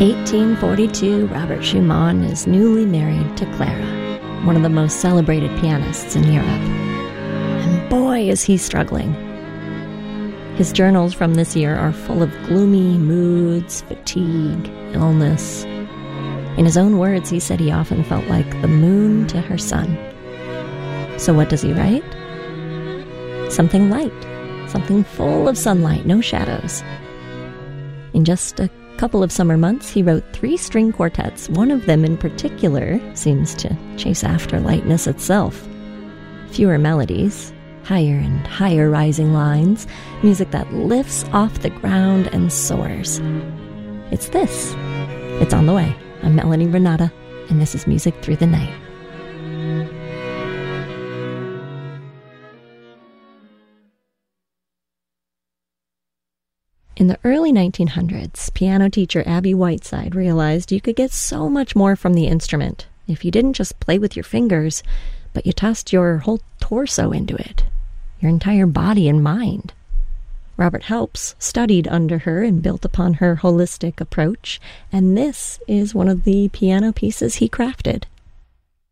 1842, Robert Schumann is newly married to Clara, one of the most celebrated pianists in Europe. And boy, is he struggling. His journals from this year are full of gloomy moods, fatigue, illness. In his own words, he said he often felt like the moon to her sun. So what does he write? Something light, something full of sunlight, no shadows. In just a couple of summer months, he wrote 3 string quartets. One of them in particular seems to chase after lightness itself. Fewer melodies, higher and higher rising lines, music that lifts off the ground and soars. It's this. It's on the way. I'm Melanie Renata, and this is Music Through the Night. In the early 1900s, piano teacher Abby Whiteside realized you could get so much more from the instrument if you didn't just play with your fingers, but you tossed your whole torso into it, your entire body and mind. Robert Helps studied under her and built upon her holistic approach, and this is one of the piano pieces he crafted.